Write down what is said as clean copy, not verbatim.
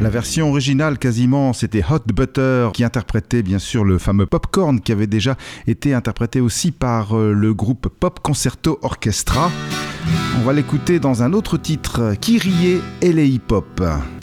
La version originale quasiment, c'était Hot Butter qui interprétait bien sûr le fameux Popcorn qui avait déjà été interprété aussi par le groupe Pop Concerto Orchestra. On va l'écouter dans un autre titre, Kyrie et les hip-hop.